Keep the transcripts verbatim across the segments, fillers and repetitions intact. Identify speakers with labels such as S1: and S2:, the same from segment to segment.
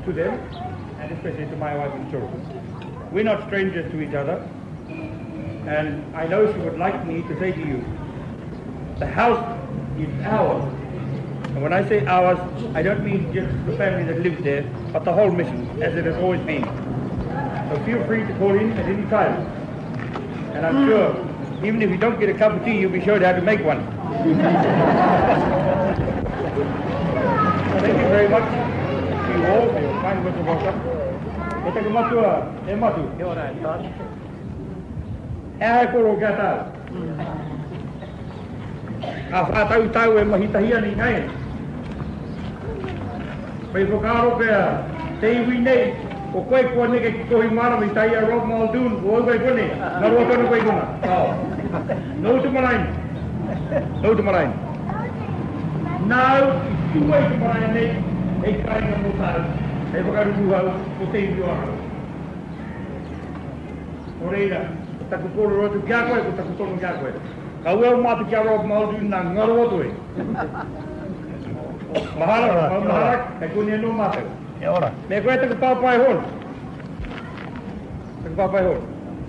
S1: to them, and especially to my wife and children. We're not strangers to each other, and I know she would like me to say to you, the house is ours. And when I say ours, I don't mean just the family that lives there, but the whole mission, as it has always been. So feel free to call in at any time. And I'm sure, even if you don't get a cup of tea, you'll be showed how to make one. Thank you very much to you all for your kind words of welcome. E te matua, e matu. Kia ora, Todd. E hai koro kia tau. A whātau tau e mahitahia ni ngai. Pai whakaro pia, te iwi nei, o koe kua neke ki kohi mara mi tai a Rob Muldoon, o au kai kone, na roa kanu kai kuna. No to marain. No to marain. Now, tu wai to marain nei, e kai nga mo tau, e whakaru muhau, o te iwi o ahau. O reira, o taku koro rotu kia koe, o taku tono kia koe. Ka ua o matu kia Rob Muldoon na ngaro atu e. Mahara, mahara, e kone no matau.
S2: Kia ora.
S1: Me koe taku pāpai hon. Taku pāpai hon.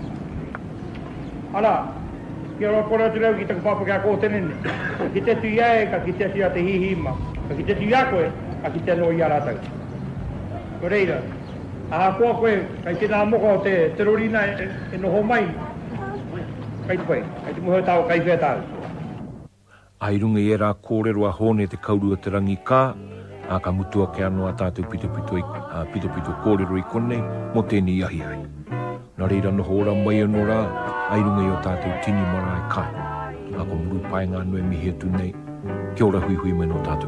S1: Ala, kia roa kore atu reu ki taku pāpai kia kō tenene. Ki te tu iae, ka ki te tu ia te hihima. Ka ki te tu ia koe, ka ki te no ia rātau. Ko reira, aha koa koe, kai te nā moko o te te rorina e, e noho mai. Kai te koe, kai te muhau tau, kai whea tau.
S3: Ai runga i e rā kōrero a hone te kaurua te rangi kā, a ka mutua ke anō a tātou pito pito, uh, pito pito kōrero i kone, mo tēnei ahi ai. Nā reira noho ora mai anō rā, ai runga i o tātou tini mara e kā. A ko muru pai ngā noe mihi atu nei, kia ora hui hui mai no tātou.